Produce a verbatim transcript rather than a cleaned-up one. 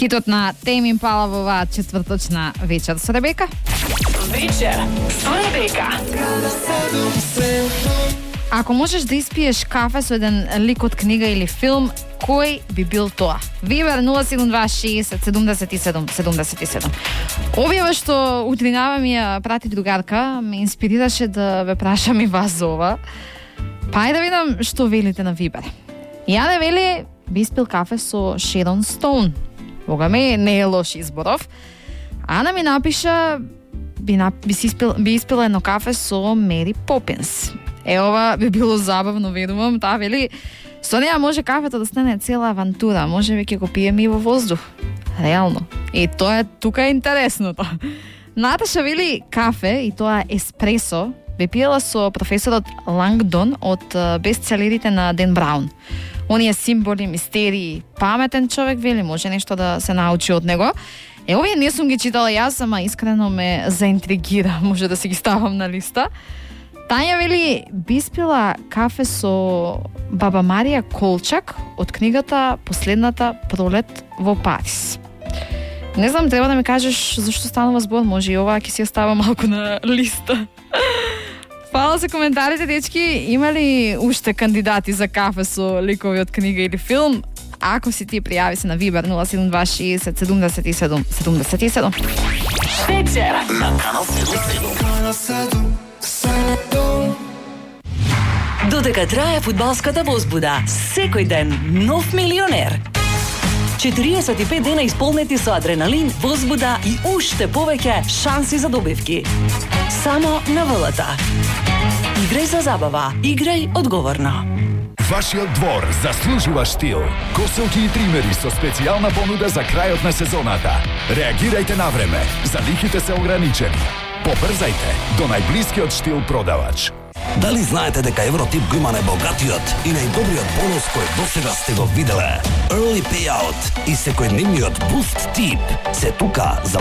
Хитот на Тейм Импала во оваа четврточна вечер со Ребека. Вечер со Ребека. Ако можеш да испиеш кафе со еден лик од книга или филм, кој би бил тоа? Вибер нула седум два шеесет седумдесет и седум седумдесет и седум. Објава што утринава ми ја прати другарка ме инспирираше да ве прашам и вас за ова. Па ајде да видам што велите на Вибер. Јане вели би испил кафе со Шерон Стоун. Бога ме, не е лош изборов. Ана ми напиша би, нап... би, си испил... би испила едно кафе со Мери Попинс. Е, ова би било забавно, ведувам. Таа вели, со неа може кафето да стане цела авантура. Може веќе го пиеме и во воздух. Реално. И тоа е тука интересното. Наташа вели кафе, и тоа еспресо, би пиела со професорот Лангдон од бестселерите на Ден Браун. Оние символи, мистерии, паметен човек, вели, може нешто да се научи од него. Е, овие не сум ги читала јас, ама искрено ме заинтригира, може да си ги ставам на листа. Тања вели, би испила кафе со баба Марија Колчак од книгата Последната пролет во Париз. Не знам, треба да ми кажеш зашто станува збор, може и ова ќе си ја става малку на листа. Фала за коментарите, дечки. Има ли уште кандидати за кафе со ликови од книга или филм? Ако си ти, пријави се на Вибер нула седум два шеесет седумдесет и седум седумдесет и седум. Вечер на Канал седум. Додека трае фудбалската возбуда, секој ден нов милионер. четириесет и пет дена исполнети со адреналин, возбуда и уште повеќе шанси за добивки. Само на ВЛТ. Играј за забава, играј одговорно. Вашиот двор заслужува штил. Коселки и тримери со специјална понуда за крајот на сезоната. Реагирајте на време. Залихите се ограничени. Побрзајте до најблискиот штил продавач. Дали знаете дека Евротип го има најбогатиот и најдобриот бонус кој досега сте го виделе? Early Payout и секојдневниот Boost Tip се тука за